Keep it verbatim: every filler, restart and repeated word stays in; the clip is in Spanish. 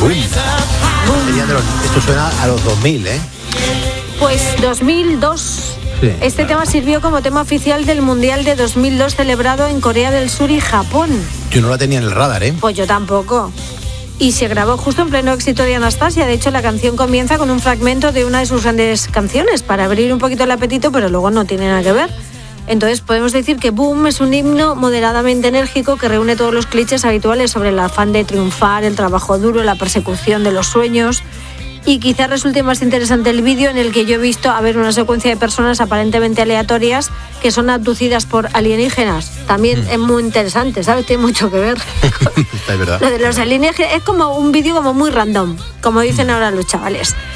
Boom. Sería de los, esto suena a los dos mil, ¿eh? Pues dos mil dos. Sí, este claro. tema sirvió como tema oficial del Mundial de dos mil dos celebrado en Corea del Sur y Japón. Yo no la tenía en el radar, ¿eh? Pues yo tampoco. Y se grabó justo en pleno éxito de Anastasia. De hecho, la canción comienza con un fragmento de una de sus grandes canciones para abrir un poquito el apetito, pero luego no tiene nada que ver. Entonces podemos decir que Boom es un himno moderadamente enérgico que reúne todos los clichés habituales sobre el afán de triunfar, el trabajo duro, la persecución de los sueños. Y quizás resulte más interesante el vídeo en el que yo he visto a ver una secuencia de personas aparentemente aleatorias que son abducidas por alienígenas. También mm. es muy interesante, ¿sabes? Tiene mucho que ver. Es verdad. Lo de los alienígenas es como un vídeo como muy random, como dicen ahora los chavales.